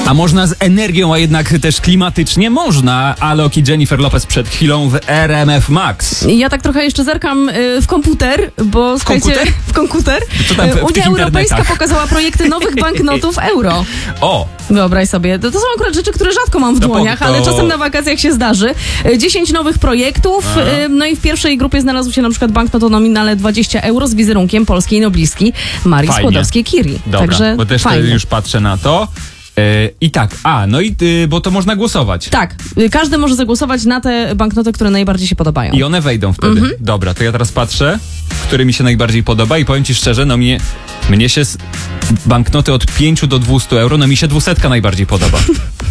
A można z energią, a jednak też klimatycznie? Można. Alok i Jennifer Lopez przed chwilą w RMF Max. Ja tak trochę jeszcze zerkam w komputer, bo słuchajcie, w komputer. Co tam w Unia tych Europejska internetach? pokazała projekty nowych banknotów euro. O! Wyobraź sobie, to są akurat rzeczy, które rzadko mam w dłoniach, ale czasem na wakacjach się zdarzy. 10 nowych projektów, no i w pierwszej grupie znalazł się na przykład banknot o nominale 20 euro z wizerunkiem polskiej noblistki Marii Skłodowskiej-Curie. Dobra, Także bo też fajnie. już patrzę na to. I tak, bo to można głosować. Tak, każdy może zagłosować na te banknoty, które najbardziej się podobają. I one wejdą wtedy. Dobra, to ja teraz patrzę, który mi się najbardziej podoba i powiem ci szczerze, no mnie się banknoty od 5 do 200 euro, no mi się 200 najbardziej podoba.